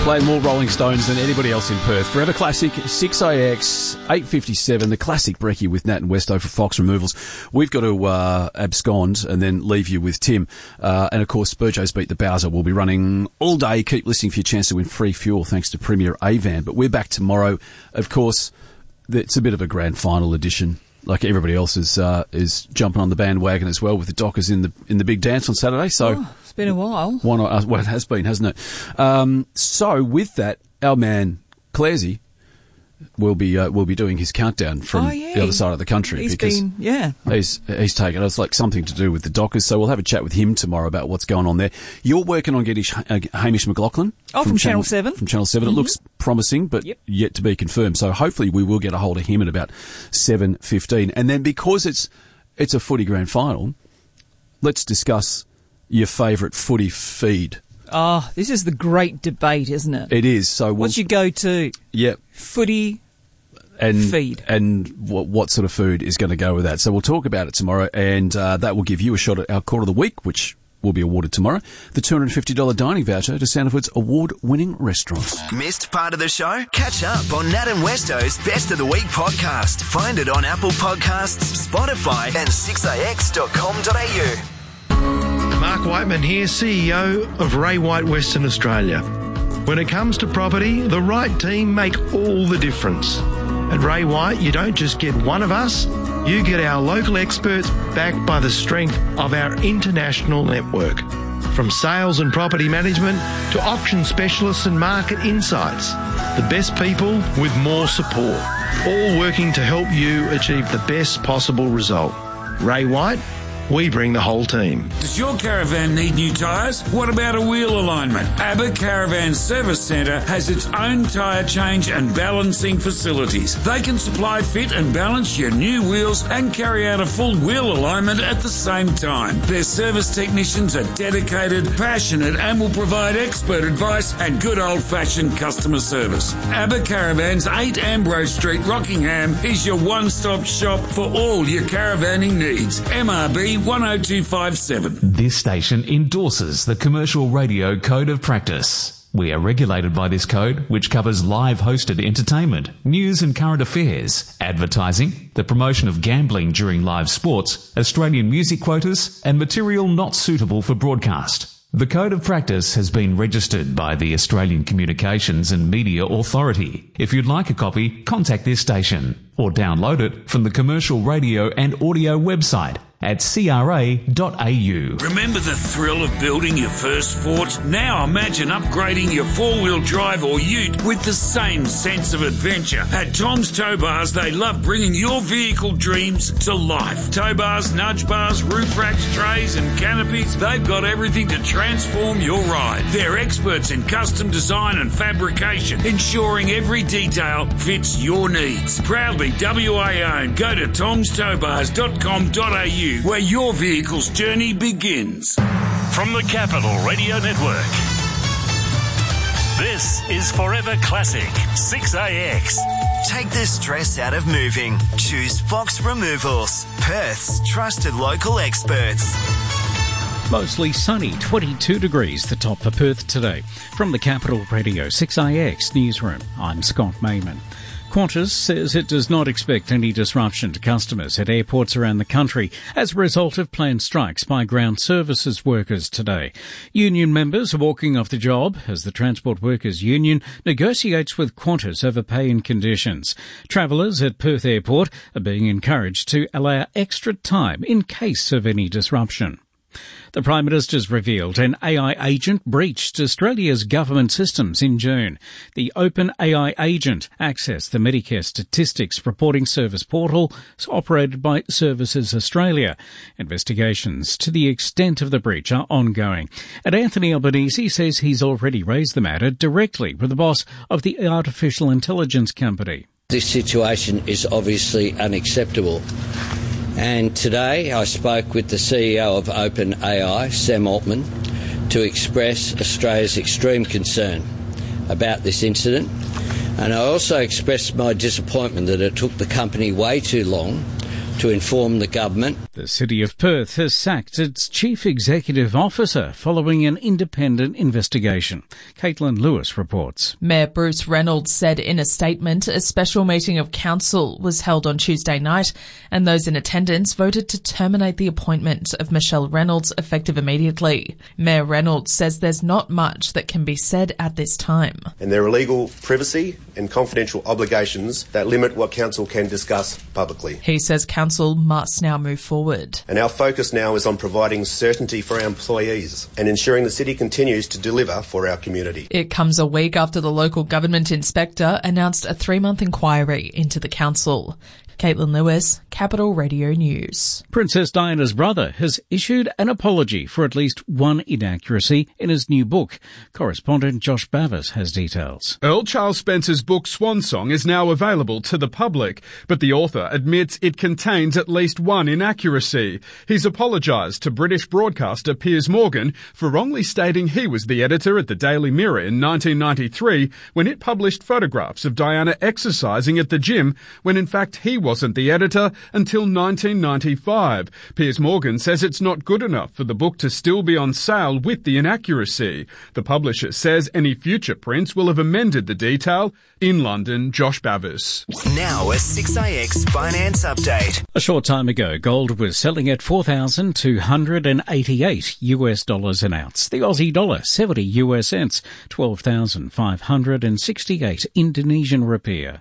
Playing more Rolling Stones than anybody else in Perth. Forever Classic, 6AX, 8:57, the classic brekkie with Nat and Westo for Fox Removals. We've got to abscond and then leave you with Tim. And, of course, Burjo's Beat the Bowser will be running all day. Keep listening for your chance to win free fuel thanks to Premier Avan. But we're back tomorrow. Of course, it's a bit of a grand final edition. Like everybody else is jumping on the bandwagon as well with the Dockers in the big dance on Saturday. So it's been a while. Why not? Well, it has been, hasn't it? So with that, our man Claresy will be doing his countdown from the other side of the country. He's taken it's like something to do with the Dockers. So we'll have a chat with him tomorrow about what's going on there. You're working on getting Hamish McLaughlin. From Channel 7. From Channel 7. Mm-hmm. It looks promising, but yet to be confirmed. So hopefully we will get a hold of him at about 7:15. And then because it's a footy grand final, let's discuss your favourite footy feed. Oh, this is the great debate, isn't it? It is. So what's your go-to? Yep. Footy feed. And what sort of food is going to go with that. So we'll talk about it tomorrow, and that will give you a shot at our Quarter of the Week, which will be awarded tomorrow, the $250 dining voucher to Sandifood's award-winning restaurants. Missed part of the show? Catch up on Nat and Westo's Best of the Week podcast. Find it on Apple Podcasts, Spotify and 6ax.com.au. Mark Whiteman here, CEO of Ray White Western Australia. When it comes to property, the right team make all the difference. At Ray White, you don't just get one of us, you get our local experts backed by the strength of our international network. From sales and property management to auction specialists and market insights, the best people with more support, all working to help you achieve the best possible result. Ray White, we bring the whole team. Does your caravan need new tyres? What about a wheel alignment? ABBA Caravan Service Centre has its own tyre change and balancing facilities. They can supply, fit and balance your new wheels and carry out a full wheel alignment at the same time. Their service technicians are dedicated, passionate and will provide expert advice and good old-fashioned customer service. ABBA Caravans, 8 Ambrose Street, Rockingham is your one-stop shop for all your caravanning needs. MRB 10257. This station endorses the Commercial Radio Code of Practice. We are regulated by this code, which covers live hosted entertainment, news and current affairs, advertising, the promotion of gambling during live sports, Australian music quotas, and material not suitable for broadcast. The Code of Practice has been registered by the Australian Communications and Media Authority. If you'd like a copy, contact this station or download it from the Commercial Radio and Audio website at cra.au. Remember the thrill of building your first fort? Now imagine upgrading your four-wheel drive or ute with the same sense of adventure. At Tom's Tow Bars, they love bringing your vehicle dreams to life. Tow bars, nudge bars, roof racks, trays and canopies, they've got everything to transform your ride. They're experts in custom design and fabrication, ensuring every detail fits your needs. Proudly WA owned. Go to tomstowbars.com.au where your vehicle's journey begins. From the Capital Radio Network, this is Forever Classic 6AX. Take the stress out of moving. Choose Fox Removals, Perth's trusted local experts. Mostly sunny, 22 degrees the top for Perth today. From the Capital Radio 6AX newsroom, I'm Scott Mayman. Qantas says it does not expect any disruption to customers at airports around the country as a result of planned strikes by ground services workers today. Union members are walking off the job as the Transport Workers Union negotiates with Qantas over pay and conditions. Travellers at Perth Airport are being encouraged to allow extra time in case of any disruption. The Prime Minister's revealed an AI agent breached Australia's government systems in June. The Open AI agent accessed the Medicare Statistics Reporting Service portal operated by Services Australia. Investigations to the extent of the breach are ongoing. And Anthony Albanese says he's already raised the matter directly with the boss of the artificial intelligence company. This situation is obviously unacceptable. And today I spoke with the CEO of OpenAI, Sam Altman, to express Australia's extreme concern about this incident. And I also expressed my disappointment that it took the company way too long to inform the government. The City of Perth has sacked its Chief Executive Officer following an independent investigation. Caitlin Lewis reports. Mayor Bruce Reynolds said in a statement a special meeting of council was held on Tuesday night and those in attendance voted to terminate the appointment of Michelle Reynolds effective immediately. Mayor Reynolds says there's not much that can be said at this time. And there are legal privacy and confidential obligations that limit what council can discuss publicly. He says council must now move forward. And our focus now is on providing certainty for our employees and ensuring the city continues to deliver for our community. It comes a week after the local government inspector announced a 3-month inquiry into the council. Caitlin Lewis, Capital Radio News. Princess Diana's brother has issued an apology for at least one inaccuracy in his new book. Correspondent Josh Bavis has details. Earl Charles Spencer's book Swan Song is now available to the public, but the author admits it contains at least one inaccuracy. He's apologised to British broadcaster Piers Morgan for wrongly stating he was the editor at the Daily Mirror in 1993 when it published photographs of Diana exercising at the gym when in fact he wasn't the editor until 1995. Piers Morgan says it's not good enough for the book to still be on sale with the inaccuracy. The publisher says any future prints will have amended the detail. In London, Josh Bavis. Now a 6AX finance update. A short time ago, gold was selling at $4,288 an ounce. The Aussie dollar, 70 US cents, 12,568 Indonesian rupiah.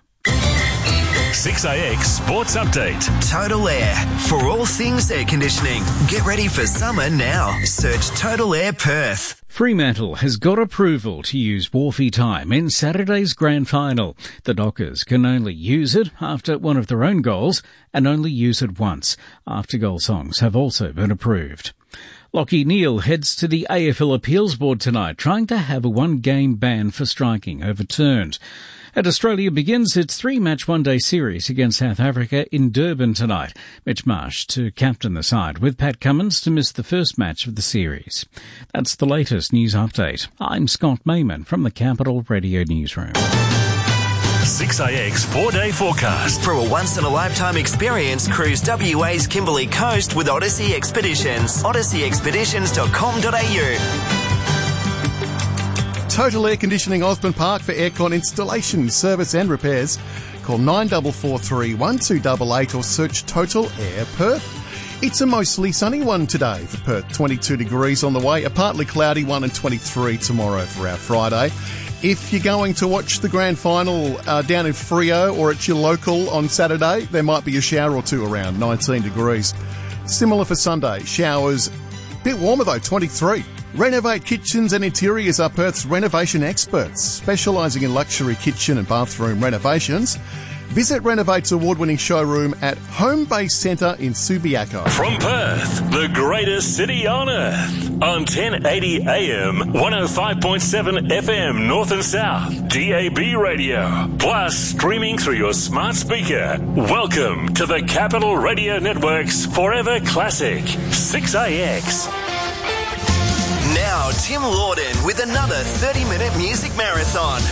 6AX Sports Update. Total Air. For all things air conditioning. Get ready for summer now. Search Total Air Perth. Fremantle has got approval to use Wharfie time in Saturday's grand final. The Dockers can only use it after one of their own goals and only use it once. After-goal songs have also been approved. Lachie Neale heads to the AFL Appeals Board tonight, trying to have a one-game ban for striking overturned. And Australia begins its 3-match one-day series against South Africa in Durban tonight. Mitch Marsh to captain the side, with Pat Cummins to miss the first match of the series. That's the latest news update. I'm Scott Mayman from the Capital Radio Newsroom. 6AX 4-day forecast. For a once-in-a-lifetime experience, cruise WA's Kimberley Coast with Odyssey Expeditions. odysseyexpeditions.com.au. Total Air Conditioning Osborne Park for aircon installation, service and repairs. Call 9443 1288 or search Total Air Perth. It's a mostly sunny one today for Perth, 22 degrees on the way, a partly cloudy one and 23 tomorrow for our Friday. If you're going to watch the grand final down in Freo or at your local on Saturday, there might be a shower or two around, 19 degrees. Similar for Sunday, showers, a bit warmer though, 23. Renovate Kitchens and Interiors are Perth's renovation experts, specialising in luxury kitchen and bathroom renovations. Visit Renovate's award-winning showroom at Home Base Centre in Subiaco. From Perth, the greatest city on earth, on 1080 AM, 105.7 FM North and South, DAB radio, plus streaming through your smart speaker. Welcome to the Capital Radio Network's Forever Classic, 6AX. Now, Tim Lawden with another 30-minute music marathon.